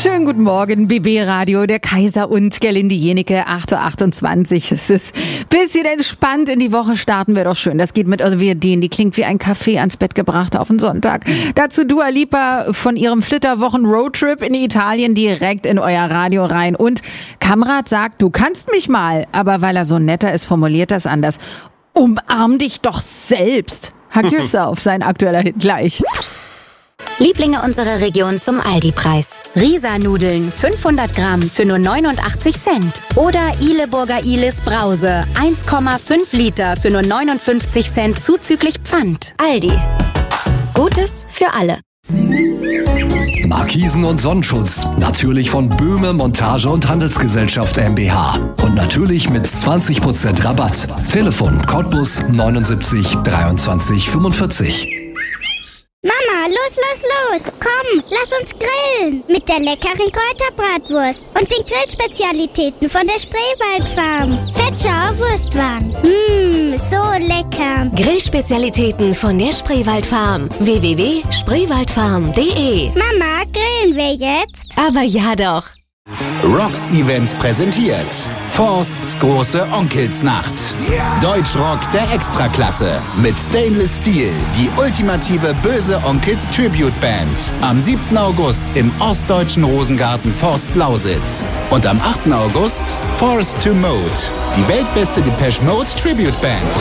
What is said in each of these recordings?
Schönen guten Morgen, BB Radio, der Kaiser und Gerlinde Jenecke, 8.28 Uhr. Es ist ein bisschen entspannt in die Woche starten, wäre doch schön. Das geht mit Olivia-Dean, die klingt wie ein Kaffee ans Bett gebracht auf den Sonntag. Dazu Dua Lipa von ihrem Flitterwochen-Roadtrip in Italien direkt in euer Radio rein. Und Kamrat sagt, du kannst mich mal, aber weil er so netter ist, formuliert das anders. Umarm dich doch selbst. Hug yourself, sein aktueller Hit gleich. Lieblinge unserer Region zum Aldi-Preis. Risa-Nudeln 500 Gramm für nur 89 Cent. Oder Ihleburger Ihles Brause 1,5 Liter für nur 59 Cent zuzüglich Pfand. Aldi. Gutes für alle. Markisen und Sonnenschutz. Natürlich von Böhme Montage und Handelsgesellschaft MBH. Und natürlich mit 20% Rabatt. Telefon Cottbus 79 23 45. Mama, los! Komm, lass uns grillen. Mit der leckeren Kräuterbratwurst und den Grillspezialitäten von der Spreewaldfarm. Fetschauer Wurstwaren. So lecker. Grillspezialitäten von der Spreewaldfarm. www.spreewaldfarm.de. Mama, grillen wir jetzt? Aber ja doch. Rocks Events präsentiert Forsts große Onkelsnacht. Deutschrock der Extraklasse mit Stainless Steel, die ultimative böse Onkels Tribute Band. Am 7. August im ostdeutschen Rosengarten Forst Lausitz. Und am 8. August Forced to Mode, die weltbeste Depeche Mode Tribute Band.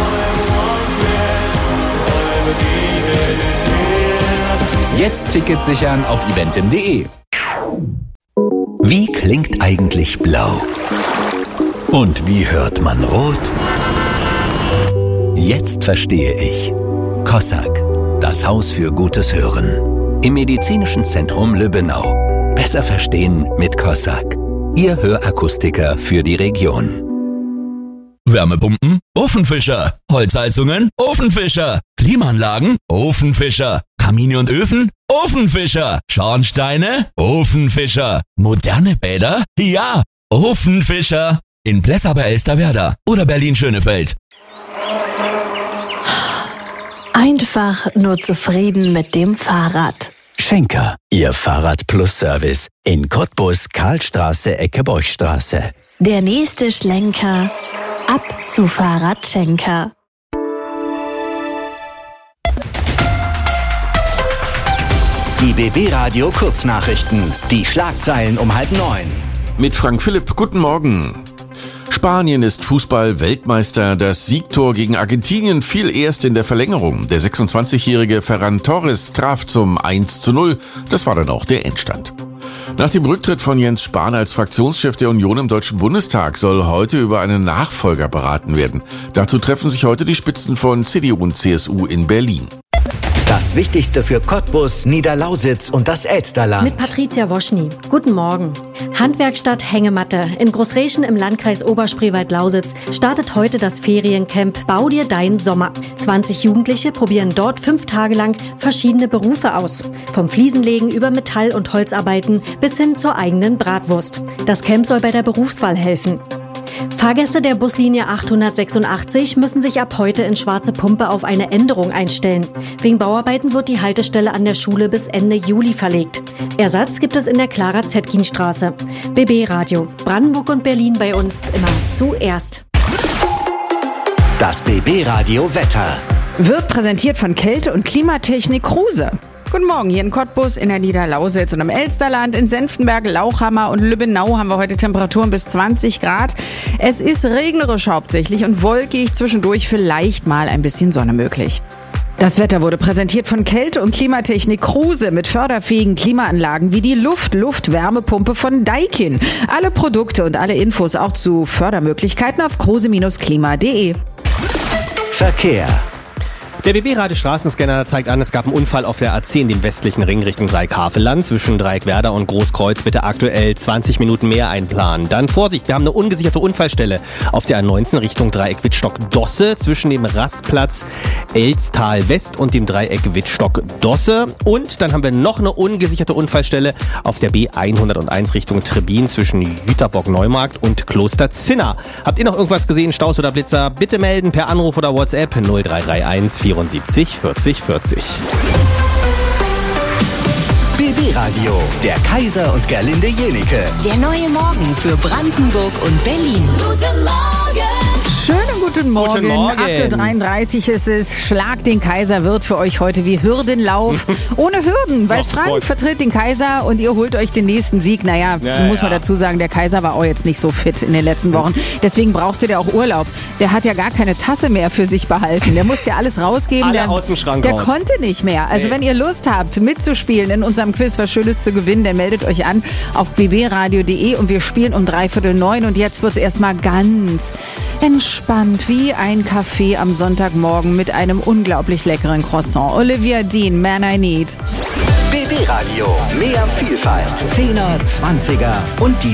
Jetzt Tickets sichern auf eventim.de. Wie klingt eigentlich blau? Und wie hört man rot? Jetzt verstehe ich. Kossak, das Haus für gutes Hören. Im Medizinischen Zentrum Lübbenau. Besser verstehen mit Kossak. Ihr Hörakustiker für die Region. Wärmepumpen? Ofenfischer. Holzheizungen? Ofenfischer. Klimaanlagen? Ofenfischer. Kamine und Öfen? Ofenfischer. Schornsteine? Ofenfischer. Moderne Bäder? Ja, Ofenfischer. In Plessa bei Elsterwerda oder Berlin-Schönefeld. Einfach nur zufrieden mit dem Fahrrad. Schenker, Ihr Fahrrad-Plus-Service. In Cottbus, Karlstraße, Ecke Borchstraße. Der nächste Schlenker. Ab zu Fahrradschenker. Die BB Radio Kurznachrichten. Die Schlagzeilen um 8:30. Mit Frank Philipp, guten Morgen. Spanien ist Fußball-Weltmeister. Das Siegtor gegen Argentinien fiel erst in der Verlängerung. Der 26-jährige Ferran Torres traf zum 1:0. Das war dann auch der Endstand. Nach dem Rücktritt von Jens Spahn als Fraktionschef der Union im Deutschen Bundestag soll heute über einen Nachfolger beraten werden. Dazu treffen sich heute die Spitzen von CDU und CSU in Berlin. Das Wichtigste für Cottbus, Niederlausitz und das Elsterland. Mit Patricia Woschny. Guten Morgen. Handwerkstatt Hängematte in Großreschen im Landkreis Oberspreewald-Lausitz startet heute das Feriencamp Bau dir dein Sommer. 20 Jugendliche probieren dort 5 Tage lang verschiedene Berufe aus. Vom Fliesenlegen über Metall- und Holzarbeiten bis hin zur eigenen Bratwurst. Das Camp soll bei der Berufswahl helfen. Fahrgäste der Buslinie 886 müssen sich ab heute in Schwarze Pumpe auf eine Änderung einstellen. Wegen Bauarbeiten wird die Haltestelle an der Schule bis Ende Juli verlegt. Ersatz gibt es in der Clara-Zetkin-Straße. BB Radio. Brandenburg und Berlin bei uns immer zuerst. Das BB Radio Wetter. Wird präsentiert von Kälte- und Klimatechnik Kruse. Guten Morgen, hier in Cottbus, in der Niederlausitz und im Elsterland, in Senftenberg, Lauchhammer und Lübbenau haben wir heute Temperaturen bis 20 Grad. Es ist regnerisch hauptsächlich und wolkig, zwischendurch vielleicht mal ein bisschen Sonne möglich. Das Wetter wurde präsentiert von Kälte- und Klimatechnik Kruse mit förderfähigen Klimaanlagen wie die Luft-Wärmepumpe von Daikin. Alle Produkte und alle Infos auch zu Fördermöglichkeiten auf kruse-klima.de. Verkehr. Der BB-Radio-Straßenscanner zeigt an, es gab einen Unfall auf der A10, den westlichen Ring Richtung Dreieck-Havelland. Zwischen Dreieck-Werder und Großkreuz bitte aktuell 20 Minuten mehr einplanen. Dann Vorsicht, wir haben eine ungesicherte Unfallstelle auf der A19 Richtung Dreieck-Wittstock-Dosse zwischen dem Rastplatz Elstal-West und dem Dreieck Wittstock-Dosse. Und dann haben wir noch eine ungesicherte Unfallstelle auf der B101 Richtung Trebin zwischen Jüterbock-Neumarkt und Kloster-Zinna. Habt ihr noch irgendwas gesehen, Staus oder Blitzer? Bitte melden per Anruf oder WhatsApp 0331 74 40 40. BB Radio, der Kaiser und Gerlinde Jenike. Der neue Morgen für Brandenburg und Berlin. Guten Morgen! Schönen guten Morgen. Guten Morgen. 8.33 Uhr ist es. Schlag den Kaiser wird für euch heute wie Hürdenlauf. Ohne Hürden, weil Frank vertritt den Kaiser und ihr holt euch den nächsten Sieg. Naja, muss man dazu sagen, der Kaiser war auch jetzt nicht so fit in den letzten Wochen. Deswegen brauchte der auch Urlaub. Der hat ja gar keine Tasse mehr für sich behalten. Der musste ja alles rausgeben. Alle aus dem Schrank der raus. konnte nicht mehr. Also wenn ihr Lust habt, mitzuspielen in unserem Quiz, was Schönes zu gewinnen, dann meldet euch an auf bbradio.de und wir spielen um 8:45. Und jetzt wird es erstmal ganz entspannt wie ein Kaffee am Sonntagmorgen mit einem unglaublich leckeren Croissant. Olivia Dean, Man I Need. BB Radio, mehr Vielfalt. 10er, 20er und die